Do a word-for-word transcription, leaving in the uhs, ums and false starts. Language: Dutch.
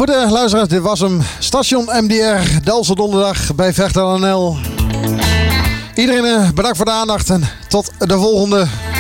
Goed, uh, luisteraars, dit was hem. Station M D R, Dalse Donderdag bij Vechter N L. Iedereen uh, bedankt voor de aandacht en tot de volgende.